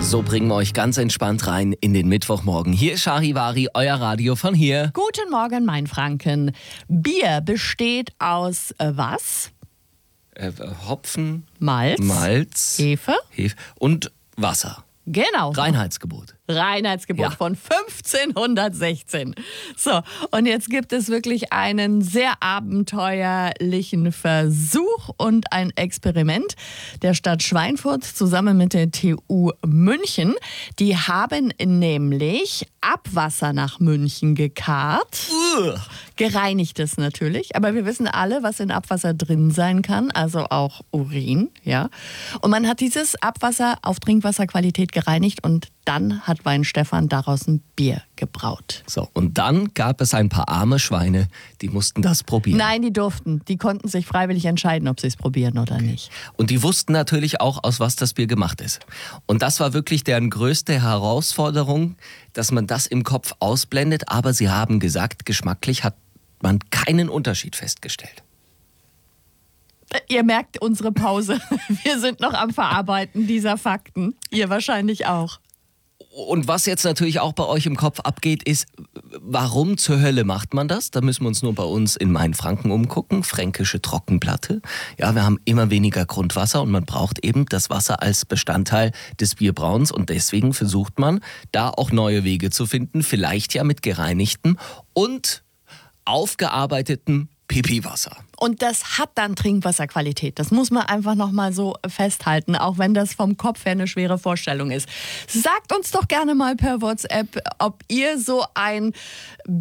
So bringen wir euch ganz entspannt rein in den Mittwochmorgen. Hier ist Charivari, euer Radio von hier. Guten Morgen, mein Franken. Bier besteht aus was? Hopfen, Malz, Hefe und Wasser. Genau. Reinheitsgebot. Reinheitsgebot von 1516. So, und jetzt gibt es wirklich einen sehr abenteuerlichen Versuch und ein Experiment der Stadt Schweinfurt zusammen mit der TU München. Die haben nämlich Abwasser nach München gekarrt. Gereinigtes natürlich, aber wir wissen alle, was in Abwasser drin sein kann, also auch Urin, ja. Und man hat dieses Abwasser auf Trinkwasserqualität gereinigt und dann hat Weinstefan daraus ein Bier gebraut. So, und dann gab es ein paar arme Schweine, die mussten das probieren. Nein, die durften. Die konnten sich freiwillig entscheiden, ob sie es probieren oder nicht. Und die wussten natürlich auch, aus was das Bier gemacht ist. Und das war wirklich deren größte Herausforderung, dass man das im Kopf ausblendet. Aber sie haben gesagt, geschmacklich hat man keinen Unterschied festgestellt. Ihr merkt unsere Pause. Wir sind noch am Verarbeiten dieser Fakten. Ihr wahrscheinlich auch. Und was jetzt natürlich auch bei euch im Kopf abgeht, ist, warum zur Hölle macht man das? Da müssen wir uns nur bei uns in Mainfranken umgucken. Fränkische Trockenplatte. Ja, wir haben immer weniger Grundwasser und man braucht eben das Wasser als Bestandteil des Bierbrauens. Und deswegen versucht man, da auch neue Wege zu finden. Vielleicht ja mit gereinigtem und aufgearbeitetem Pipi-Wasser. Und das hat dann Trinkwasserqualität. Das muss man einfach noch mal so festhalten, auch wenn das vom Kopf her eine schwere Vorstellung ist. Sagt uns doch gerne mal per WhatsApp, ob ihr so ein